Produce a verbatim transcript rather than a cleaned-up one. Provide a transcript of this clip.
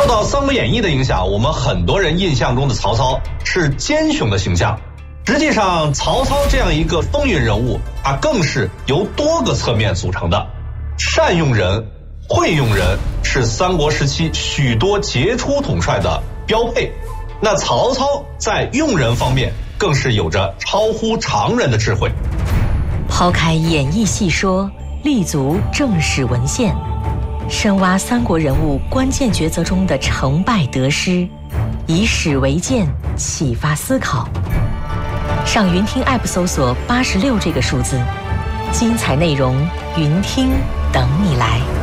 受到《三国演义》的影响，我们很多人印象中的曹操是奸雄的形象。实际上，曹操这样一个风云人物，他更是由多个侧面组成的。善用人、会用人是三国时期许多杰出统帅的标配。那曹操在用人方面更是有着超乎常人的智慧。 抛开演义细说，立足正史文献，深挖三国人物关键抉择中的成败得失，以史为鉴，启发思考。上云听 App 搜索八十六这个数字，精彩内容云听等你来。